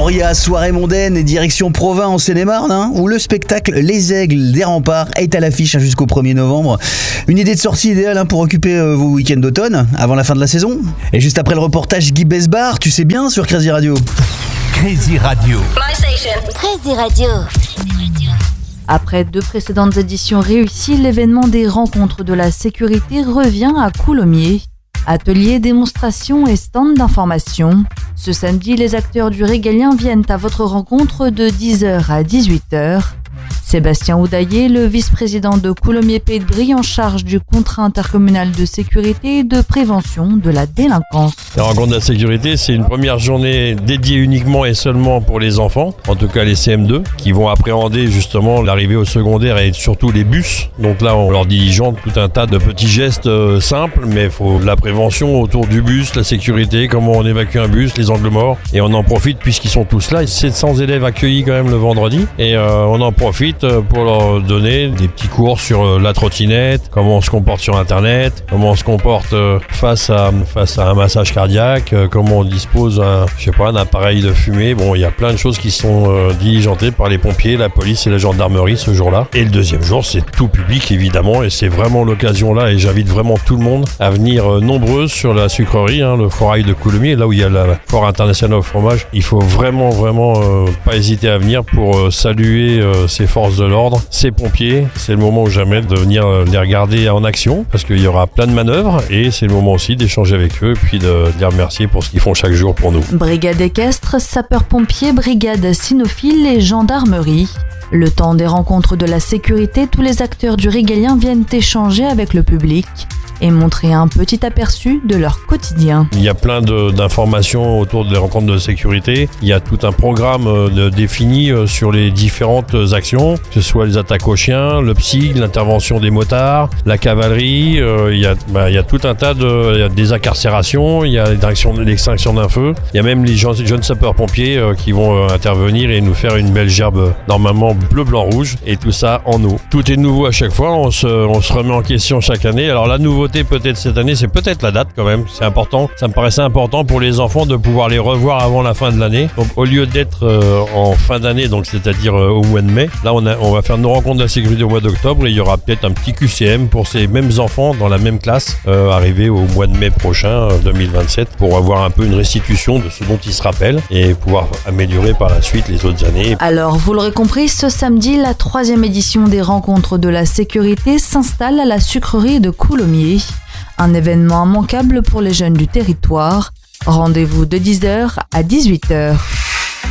Euphoria, soirée mondaine et direction Provins en Seine-et-Marne, où le spectacle Les Aigles des Remparts est à l'affiche jusqu'au 1er novembre. Une idée de sortie idéale pour occuper vos week-ends d'automne, avant la fin de la saison. Et juste après le reportage Guy Besbar, tu sais bien, sur Crazy Radio. Crazy Radio. My station. Crazy Radio. Après 2 précédentes éditions réussies, l'événement des rencontres de la sécurité revient à Coulommiers. Ateliers, démonstrations et stands d'information. Ce samedi, les acteurs du régalien viennent à votre rencontre de 10h à 18h. Sébastien Oudaillé, le vice-président de Coulommiers Pays de Brie en charge du contrat intercommunal de sécurité et de prévention de la délinquance. La rencontre de la sécurité, c'est une première journée dédiée uniquement et seulement pour les enfants, en tout cas les CM2, qui vont appréhender justement l'arrivée au secondaire et surtout les bus. Donc là, on leur diligente tout un tas de petits gestes simples, mais il faut de la prévention autour du bus, la sécurité, comment on évacue un bus, les angles morts. Et on en profite puisqu'ils sont tous là. 700 élèves accueillis quand même le vendredi. Et on en profite pour leur donner des petits cours sur la trottinette, comment on se comporte sur Internet, comment on se comporte face à un massage cardiaque, comment on dispose un appareil de fumée. Bon, il y a plein de choses qui sont diligentées par les pompiers, la police et la gendarmerie ce jour-là. Et le deuxième jour, c'est tout public évidemment, et c'est vraiment l'occasion là, et j'invite vraiment tout le monde à venir nombreux sur la sucrerie, le foirail de Coulommiers, là où il y a la foire internationale au fromage. Il faut vraiment pas hésiter à venir pour saluer ces forces de l'ordre, ces pompiers. C'est le moment ou jamais de venir les regarder en action, parce qu'il y aura plein de manœuvres, et c'est le moment aussi d'échanger avec eux et puis de les remercier pour ce qu'ils font chaque jour pour nous. Brigade équestre, sapeurs-pompiers, brigade cynophile et gendarmerie. Le temps des rencontres de la sécurité, tous les acteurs du régalien viennent échanger avec le public et montrer un petit aperçu de leur quotidien. Il y a plein d'informations autour des rencontres de sécurité. Il y a tout un programme défini sur les différentes actions, que ce soit les attaques aux chiens, le psy, l'intervention des motards, la cavalerie. Il y a tout un tas il y a des incarcérations, il y a l'extinction d'un feu. Il y a même les jeunes sapeurs-pompiers qui vont intervenir et nous faire une belle gerbe, normalement bleu, blanc, rouge, et tout ça en eau. Tout est nouveau à chaque fois, on se remet en question chaque année. Alors la nouveauté peut-être cette année, c'est peut-être la date quand même, c'est important. Ça me paraissait important pour les enfants de pouvoir les revoir avant la fin de l'année. Donc au lieu d'être en fin d'année, donc c'est-à-dire au mois de mai, là on va faire nos rencontres de la sécurité au mois d'octobre, et il y aura peut-être un petit QCM pour ces mêmes enfants dans la même classe arrivé au mois de mai prochain 2027 pour avoir un peu une restitution de ce dont ils se rappellent et pouvoir améliorer par la suite les autres années. Alors vous l'aurez compris, ce samedi, la 3e édition des rencontres de la sécurité s'installe à la sucrerie de Coulommiers. Un événement immanquable pour les jeunes du territoire. Rendez-vous de 10h à 18h.